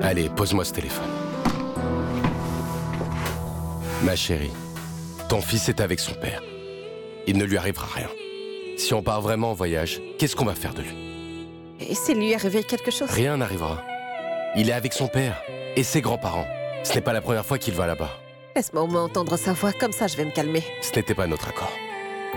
Allez, pose-moi ce téléphone. Ma chérie, ton fils est avec son père. Il ne lui arrivera rien. Si on part vraiment en voyage, qu'est-ce qu'on va faire de lui? Et s'il lui arrivait quelque chose? Rien n'arrivera. Il est avec son père et ses grands-parents. Ce n'est pas la première fois qu'il va là-bas. Laisse-moi au moins entendre sa voix, comme ça je vais me calmer. Ce n'était pas notre accord.